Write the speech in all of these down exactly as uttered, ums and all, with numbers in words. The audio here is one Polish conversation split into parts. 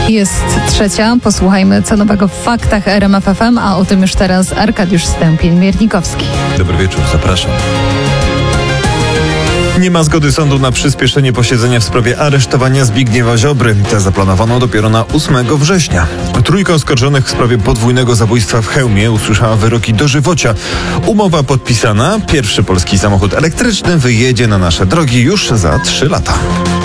Jest trzecia. Posłuchajmy co nowego w faktach R M F F M, a o tym już teraz Arkadiusz Stępień-Miernikowski. Dobry wieczór, zapraszam. Nie ma zgody sądu na przyspieszenie posiedzenia w sprawie aresztowania Zbigniewa Ziobry. Te zaplanowano dopiero na ósmego września. Trójka oskarżonych w sprawie podwójnego zabójstwa w Chełmie usłyszała wyroki dożywocia. Umowa podpisana. Pierwszy polski samochód elektryczny wyjedzie na nasze drogi już za trzy lata.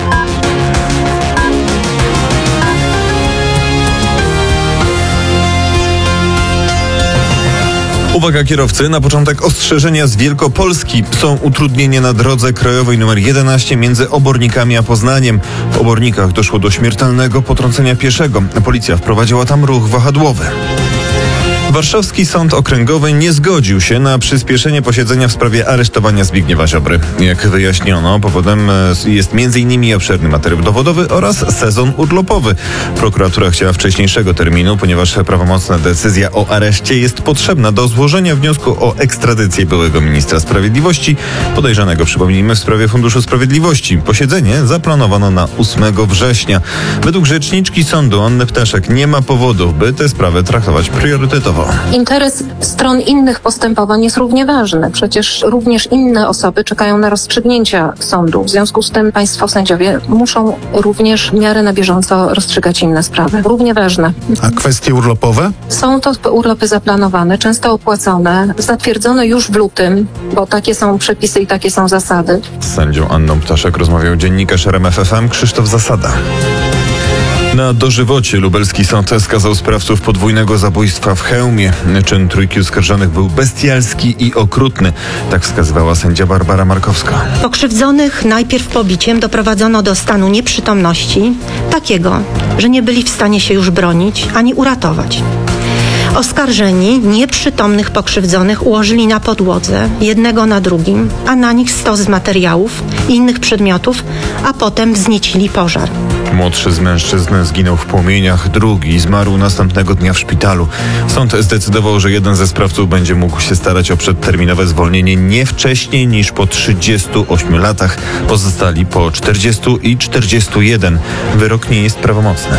Uwaga kierowcy, na początek ostrzeżenia z Wielkopolski. Są utrudnienia na drodze krajowej nr jedenaście między Obornikami a Poznaniem. W Obornikach doszło do śmiertelnego potrącenia pieszego. Policja wprowadziła tam ruch wahadłowy. Warszawski Sąd Okręgowy nie zgodził się na przyspieszenie posiedzenia w sprawie aresztowania Zbigniewa Ziobry. Jak wyjaśniono, powodem jest między innymi obszerny materiał dowodowy oraz sezon urlopowy. Prokuratura chciała wcześniejszego terminu, ponieważ prawomocna decyzja o areszcie jest potrzebna do złożenia wniosku o ekstradycję byłego ministra sprawiedliwości, podejrzanego, przypomnijmy, w sprawie Funduszu Sprawiedliwości. Posiedzenie zaplanowano na ósmego września. Według rzeczniczki sądu Anny Ptaszek nie ma powodów, by tę sprawę traktować priorytetowo. Interes stron innych postępowań jest równie ważny. Przecież również inne osoby czekają na rozstrzygnięcia sądu. W związku z tym państwo sędziowie muszą również w miarę na bieżąco rozstrzygać inne sprawy. Równie ważne. A kwestie urlopowe? Są to urlopy zaplanowane, często opłacone, zatwierdzone już w lutym, bo takie są przepisy i takie są zasady. Z sędzią Anną Ptaszek rozmawiał dziennikarz R M F F M Krzysztof Zasada. Na dożywocie lubelski sąd skazał sprawców podwójnego zabójstwa w Chełmie. Czyn trójki oskarżonych był bestialski i okrutny. Tak wskazywała sędzia Barbara Markowska. Pokrzywdzonych najpierw pobiciem doprowadzono do stanu nieprzytomności, takiego, że nie byli w stanie się już bronić ani uratować. Oskarżeni nieprzytomnych pokrzywdzonych ułożyli na podłodze, jednego na drugim, a na nich stos materiałów i innych przedmiotów, a potem wzniecili pożar. Młodszy z mężczyzn zginął w płomieniach, drugi zmarł następnego dnia w szpitalu. Sąd zdecydował, że jeden ze sprawców będzie mógł się starać o przedterminowe zwolnienie nie wcześniej niż po trzydziestu ośmiu latach. Pozostali po czterdziestu i czterdziestu jeden. Wyrok nie jest prawomocny.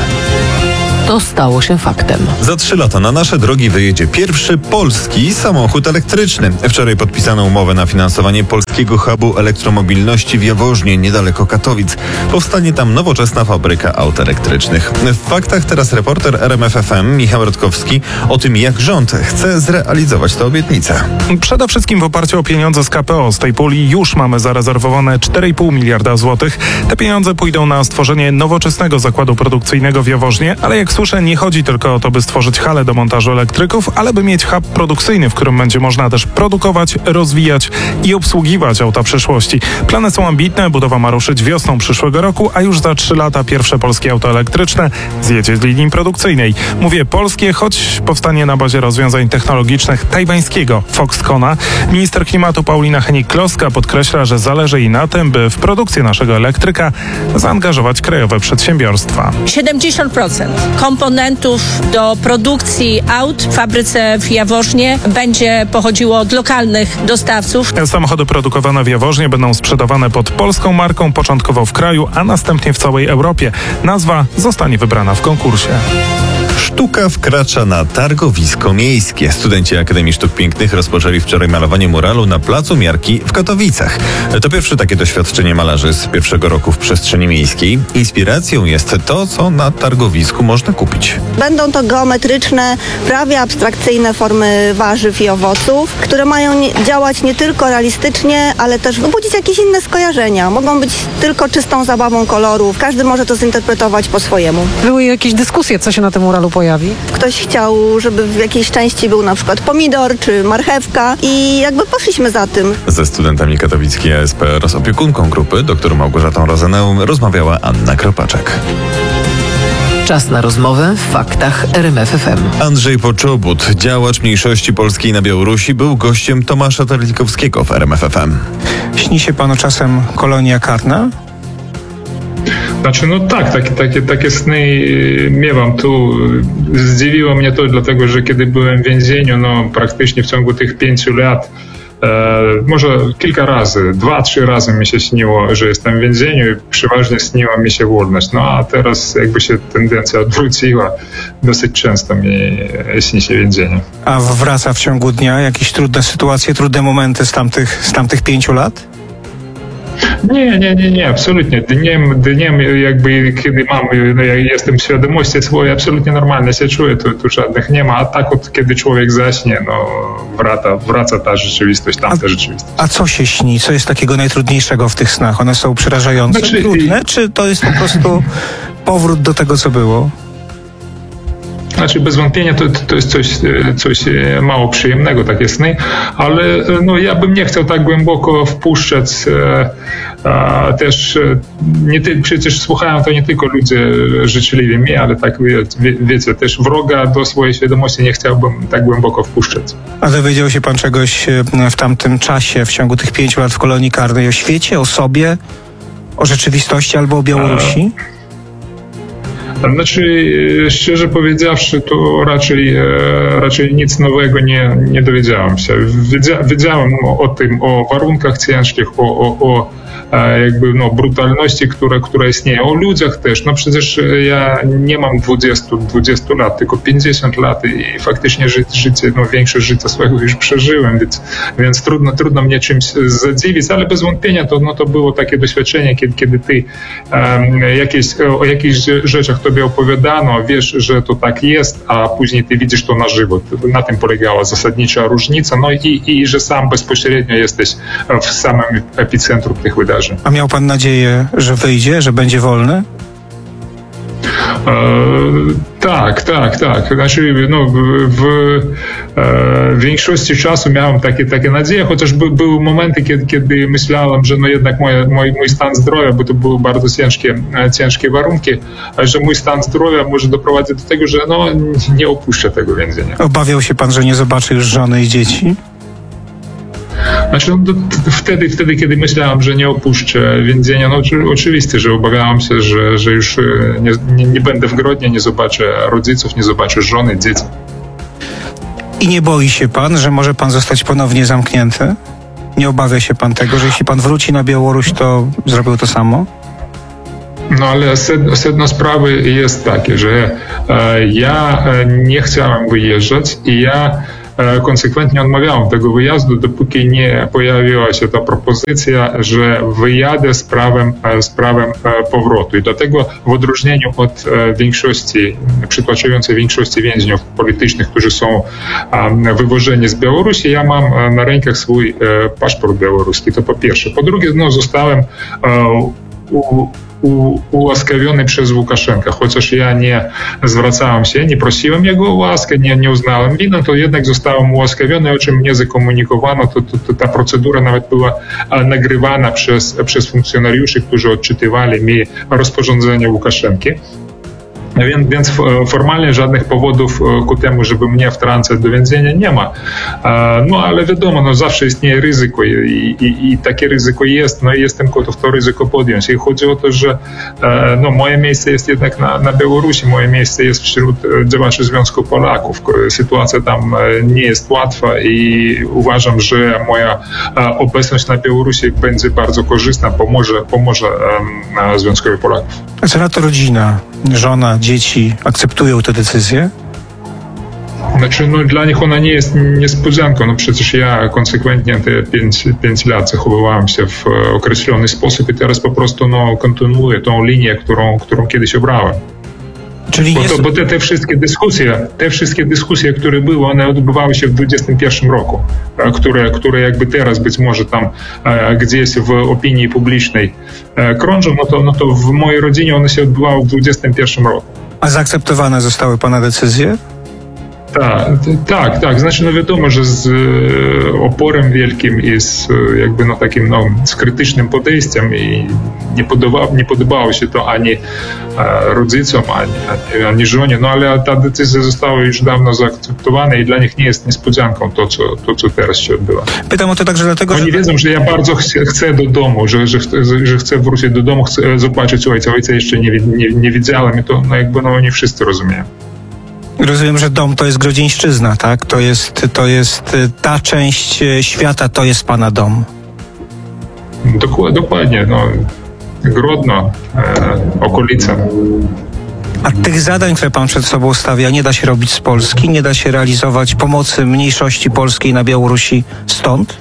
To stało się faktem. Za trzy lata na nasze drogi wyjedzie pierwszy polski samochód elektryczny. Wczoraj podpisano umowę na finansowanie polskiego hubu elektromobilności w Jaworznie, niedaleko Katowic. Powstanie tam nowoczesna fabryka aut elektrycznych. W faktach teraz reporter R M F F M Michał Radkowski o tym, jak rząd chce zrealizować tę obietnicę. Przede wszystkim w oparciu o pieniądze z K P O. Z tej puli już mamy zarezerwowane cztery i pół miliarda złotych. Te pieniądze pójdą na stworzenie nowoczesnego zakładu produkcyjnego w Jaworznie, ale jak słyszę, nie chodzi tylko o to, by stworzyć halę do montażu elektryków, ale by mieć hub produkcyjny, w którym będzie można też produkować, rozwijać i obsługiwać auta przyszłości. Plany są ambitne, budowa ma ruszyć wiosną przyszłego roku, a już za trzy lata pierwsze polskie auto elektryczne zjedzie z linii produkcyjnej. Mówię polskie, choć powstanie na bazie rozwiązań technologicznych tajwańskiego Foxconna. Minister klimatu Paulina Hennig-Kloska podkreśla, że zależy jej na tym, by w produkcję naszego elektryka zaangażować krajowe przedsiębiorstwa. siedemdziesiąt procent komponentów do produkcji aut w fabryce w Jaworznie będzie pochodziło od lokalnych dostawców. Samochody produkowane w Jaworznie będą sprzedawane pod polską marką, początkowo w kraju, a następnie w całej Europie. Nazwa zostanie wybrana w konkursie. Sztuka wkracza na targowisko miejskie. Studenci Akademii Sztuk Pięknych rozpoczęli wczoraj malowanie muralu na Placu Miarki w Katowicach. To pierwsze takie doświadczenie malarzy z pierwszego roku w przestrzeni miejskiej. Inspiracją jest to, co na targowisku można kupić. Będą to geometryczne, prawie abstrakcyjne formy warzyw i owoców, które mają nie, działać nie tylko realistycznie, ale też wybudzić jakieś inne skojarzenia. Mogą być tylko czystą zabawą kolorów. Każdy może to zinterpretować po swojemu. Były jakieś dyskusje, co się na tym muralu pojawi? Ktoś chciał, żeby w jakiejś części był na przykład pomidor czy marchewka i jakby poszliśmy za tym. Ze studentami katowickiej A S P oraz opiekunką grupy, doktor Małgorzatą Rozeneum, rozmawiała Anna Kropaczek. Czas na rozmowę w faktach R M F F M. Andrzej Poczobut, działacz mniejszości polskiej na Białorusi, był gościem Tomasza Terlikowskiego w R M F F M. Śni się panu czasem kolonia karna? Znaczy, no tak, takie, takie, takie sny miewam tu. Zdziwiło mnie to dlatego, że kiedy byłem w więzieniu, no praktycznie w ciągu tych pięciu lat E, może kilka razy, dwa, trzy razy mi się śniło, że jestem w więzieniu i przeważnie śniła mi się wolność. No a teraz jakby się tendencja odwróciła, dosyć często mi śni się więzienie. A wraca w ciągu dnia jakieś trudne sytuacje, trudne momenty z tamtych, z tamtych pięciu lat? Nie, nie, nie, nie, absolutnie. Dniem, dniem jakby kiedy mam, no ja jestem w świadomości swojej, absolutnie normalnie się czuję, tu, tu żadnych nie ma, a tak od kiedy człowiek zaśnie, no wraca, wraca ta rzeczywistość, tamta a, rzeczywistość. A co się śni? Co jest takiego najtrudniejszego w tych snach? One są przerażające, znaczy, trudne, czy to jest po prostu powrót do tego, co było? Znaczy bez wątpienia to, to jest coś, coś mało przyjemnego, takie sny, ale no, ja bym nie chciał tak głęboko wpuszczać. A, też nie ty, przecież słuchają to nie tylko ludzie życzliwi mi, ale tak wie, wiecie, też wroga do swojej świadomości nie chciałbym tak głęboko wpuszczać. A dowiedział się pan czegoś w tamtym czasie, w ciągu tych pięciu lat w kolonii karnej o świecie, o sobie, o rzeczywistości albo o Białorusi? A... Znaczy, szczerze powiedziawszy, to raczej, raczej nic nowego nie, nie dowiedziałem się. Wiedzia, wiedziałem o tym, o warunkach ciężkich, o, o, o jakby no, brutalności, która, która istnieje, o ludziach też. No przecież ja nie mam dwudziestu lat, tylko pięćdziesiąt lat i faktycznie ży, życie, no większość życia swojego już przeżyłem, więc, więc trudno, trudno mnie czymś zadziwić, ale bez wątpienia to, no, to było takie doświadczenie, kiedy, kiedy ty um, jakieś, o jakichś rzeczach tobie opowiadano, wiesz, że to tak jest, a później ty widzisz to na żywo. Na tym polegała zasadnicza różnica, no i, i że sam bezpośrednio jesteś w samym epicentrum tych wydarzeń. A miał pan nadzieję, że wyjdzie, że będzie wolny? E, tak, tak, tak. Znaczy, no, w, w e, większości czasu miałem takie, takie nadzieje, chociaż by, były momenty, kiedy, kiedy myślałem, że no jednak moje, mój, mój stan zdrowia, bo to były bardzo ciężkie, ciężkie warunki, że mój stan zdrowia może doprowadzić do tego, że no, nie opuszczę tego więzienia. Obawiał się pan, że nie zobaczy już żony i dzieci? Znaczy, no, wtedy, wtedy, kiedy myślałem, że nie opuszczę więzienia, no oczywiście, że obawiałem się, że, że już nie, nie, nie będę w Grodnie, nie zobaczę rodziców, nie zobaczę żony, dzieci. I nie boi się pan, że może pan zostać ponownie zamknięty? Nie obawia się pan tego, że jeśli pan wróci na Białoruś, to zrobił to samo? No ale sedno, sedno sprawy jest takie, że e, ja nie chciałem wyjeżdżać i ja konsekwentnie odmawiałem tego wyjazdu, dopóki nie pojawiła się ta propozycja, że wyjadę z prawem, z prawem powrotu. I dlatego w odróżnieniu od większości, przytłaczającej większości więźniów politycznych, którzy są wywożeni z Białorusi, ja mam na rękach swój paszport białoruski. To po pierwsze. Po drugie, no, zostałem u U, ułaskawiony przez Łukaszenkę, chociaż ja nie zwracałem się, nie prosiłem jego o łaskę, nie, nie uznałem winy, to jednak zostałem ułaskawiony, o czym mnie zakomunikowano, to, to, to ta procedura nawet była nagrywana przez, przez funkcjonariuszy, którzy odczytywali mi rozporządzenie Łukaszenki. Więc, więc formalnie żadnych powodów ku temu, żeby mnie wtrącać do więzienia nie ma. No ale wiadomo, no zawsze istnieje ryzyko i, i, i takie ryzyko jest, no i jestem gotów to ryzyko podjąć. I chodzi o to, że no, moje miejsce jest jednak na, na Białorusi, moje miejsce jest wśród działaczy Związku Polaków. Sytuacja tam nie jest łatwa i uważam, że moja obecność na Białorusi będzie bardzo korzystna, pomoże, pomoże Związkowi Polaków. A co na to rodzina, żona, dzieci akceptują tę decyzję? Znaczy, no dla nich ona nie jest niespodzianką. No przecież ja konsekwentnie te pięć, pięć lat zachowywałem się w określony sposób i teraz po prostu no, kontynuuję tą linię, którą, którą kiedyś obrałem. Czyli bo, jest... to, bo te, te wszystkie dyskusje, te wszystkie dyskusje, które były, one odbywały się w dwudziestym pierwszym roku, które, które jakby teraz być może tam e, gdzieś w opinii publicznej e, krążą, no to, no to w mojej rodzinie one się odbywały w dwudziestym pierwszym roku. A zaakceptowane zostały pana decyzje? Tak, tak, tak. Znaczy, no wiadomo, że z oporem wielkim i z jakby no takim no, z krytycznym podejściem i nie, podoba, nie podobało się to ani rodzicom, ani, ani, ani żonie, no ale ta decyzja została już dawno zaakceptowana i dla nich nie jest niespodzianką to, co, to, co teraz się odbywa. Pytam o to także dlatego, Oni że... wiedzą, że ja bardzo chcę, chcę do domu, że, że, że chcę wrócić do domu, chcę zobaczyć ojca. Ojca jeszcze nie, nie, nie widziałem i to no, jakby no, oni wszyscy rozumieją. Rozumiem, że dom to jest Grodzieńszczyzna, tak? To jest, to jest ta część świata, to jest pana dom. Dokładnie, no, Grodno, e, okolice. A tych zadań, które pan przed sobą stawia, nie da się robić z Polski? Nie da się realizować pomocy mniejszości polskiej na Białorusi stąd?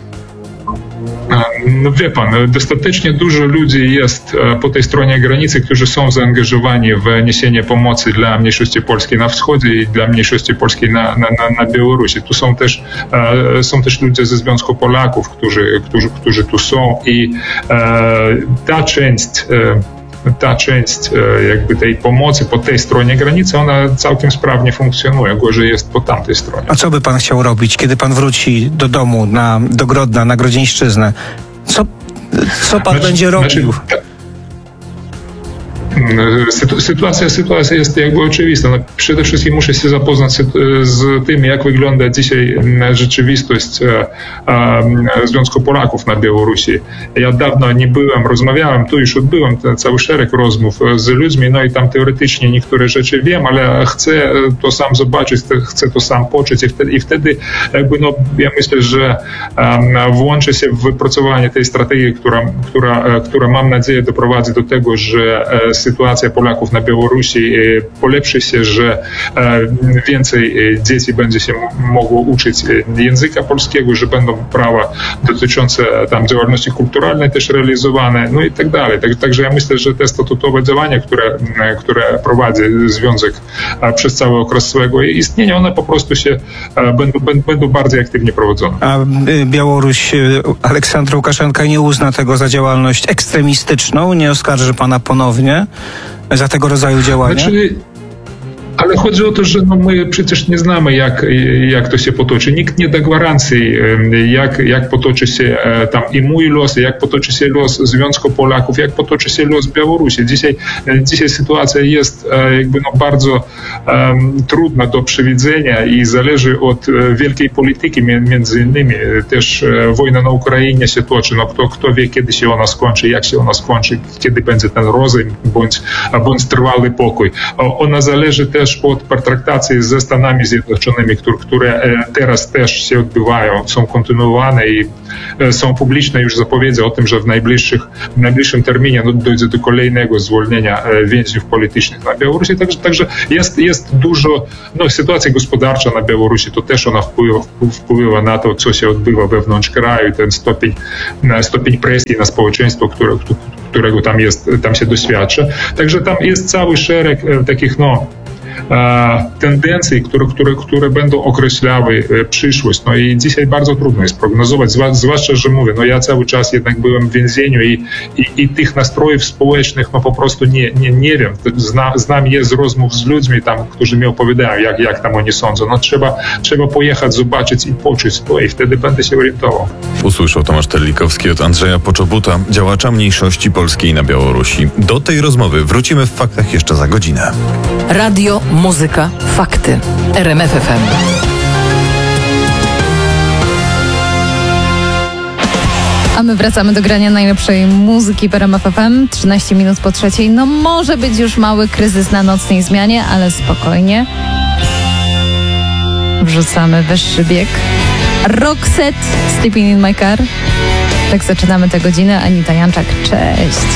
No wie pan, dostatecznie dużo ludzi jest po tej stronie granicy, którzy są zaangażowani w niesienie pomocy dla mniejszości polskiej na wschodzie i dla mniejszości polskiej na, na, na, na Białorusi. Tu są też, są też ludzie ze Związku Polaków, którzy, którzy, którzy tu są i ta część ta część jakby tej pomocy po tej stronie granicy, ona całkiem sprawnie funkcjonuje, gorzej jest po tamtej stronie. A co by pan chciał robić, kiedy pan wróci do domu, na, do Grodna, na Grodzieńszczyznę? Co, co pan znaczy, będzie robił? Znaczy, Sytuacja, sytuacja jest jakby oczywista. No, przede wszystkim muszę się zapoznać z tym, jak wygląda dzisiaj rzeczywistość Związku Polaków na Białorusi. Ja dawno nie byłem, rozmawiałem, tu już odbyłem ten cały szereg rozmów z ludźmi, no i tam teoretycznie niektóre rzeczy wiem, ale chcę to sam zobaczyć, chcę to sam poczuć i wtedy, i wtedy jakby no, ja myślę, że włączę się w wypracowanie tej strategii, która, która, która mam nadzieję doprowadzi do tego, że sytuacja Polaków na Białorusi polepszy się, że więcej dzieci będzie się mogło uczyć języka polskiego, że będą prawa dotyczące tam działalności kulturalnej też realizowane, no i tak dalej. Tak, także ja myślę, że te statutowe działania, które, które prowadzi Związek przez cały okres swojego istnienia, one po prostu się będą, będą bardziej aktywnie prowadzone. A Białoruś, Aleksandr Łukaszenka nie uzna tego za działalność ekstremistyczną, nie oskarży pana ponownie za tego rodzaju działania? Znaczy, ale chodzi o to, że no my przecież nie znamy, jak, jak to się potoczy. Nikt nie da gwarancji, jak, jak potoczy się tam i mój los, jak potoczy się los Związku Polaków, jak potoczy się los Białorusi. Dzisiaj, dzisiaj sytuacja jest jakby no bardzo um, trudna do przewidzenia i zależy od wielkiej polityki, między innymi też wojna na Ukrainie się toczy. No kto, kto wie, kiedy się ona skończy, jak się ona skończy, kiedy będzie ten rozejm bądź, bądź trwały pokój. Ona zależy też od pertraktacji ze Stanami Zjednoczonymi, które, które teraz też się odbywają, są kontynuowane i są publiczne już zapowiedzi o tym, że w, najbliższych, w najbliższym terminie no, dojdzie do kolejnego zwolnienia więźniów politycznych na Białorusi. Także, także jest, jest dużo, no sytuacja gospodarcza na Białorusi, to też ona wpływa, wpływa na to, co się odbywa wewnątrz kraju, ten stopień, stopień presji na społeczeństwo, które, którego tam jest, tam się doświadcza. Także tam jest cały szereg takich, no, tendencji, które, które, które będą określały przyszłość. No i dzisiaj bardzo trudno jest prognozować, zwłaszcza, że mówię, no ja cały czas jednak byłem w więzieniu i, i, i tych nastrojów społecznych no po prostu nie, nie, nie wiem. Zna, znam je z rozmów z ludźmi tam, którzy mi opowiadają, jak, jak tam oni sądzą. No trzeba, trzeba pojechać, zobaczyć i poczuć to i wtedy będę się orientował. Usłyszał Tomasz Terlikowski od Andrzeja Poczobuta, działacza mniejszości polskiej na Białorusi. Do tej rozmowy wrócimy w faktach jeszcze za godzinę. Radio, muzyka, fakty. R M F F M. A my wracamy do grania najlepszej muzyki w R M F F M. trzynaście minut po trzeciej. No może być już mały kryzys na nocnej zmianie, ale spokojnie. Wrzucamy wyższy bieg. Roxette, Sleeping in my car. Tak zaczynamy tę godzinę. Anita Janczak, cześć.